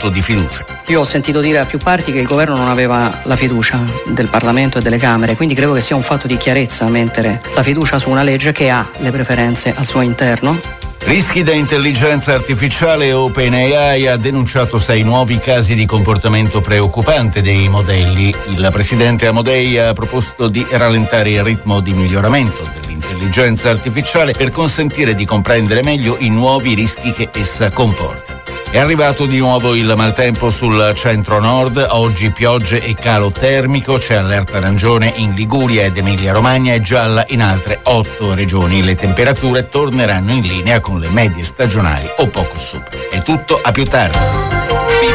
voto di fiducia. Io ho sentito dire a più parti che il governo non aveva la fiducia del Parlamento e delle Camere, quindi credo che sia un fatto di chiarezza mettere la fiducia su una legge che ha le preferenze al suo interno. Rischi da intelligenza artificiale. OpenAI ha denunciato 6 nuovi casi di comportamento preoccupante dei modelli. Il presidente Amodei ha proposto di rallentare il ritmo di miglioramento dell'intelligenza artificiale per consentire di comprendere meglio i nuovi rischi che essa comporta. È arrivato di nuovo il maltempo sul centro-nord, oggi piogge e calo termico, c'è allerta arancione in Liguria ed Emilia-Romagna e gialla in altre 8 regioni. Le temperature torneranno in linea con le medie stagionali o poco sopra. È tutto, a più tardi.